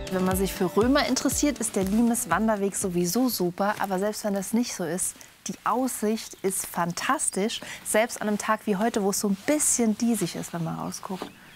Wenn man sich für Römer interessiert, ist der Limes-Wanderweg sowieso super. Aber selbst wenn das nicht so ist, die Aussicht ist fantastisch. Selbst an einem Tag wie heute, wo es so ein bisschen diesig ist, wenn man rausguckt.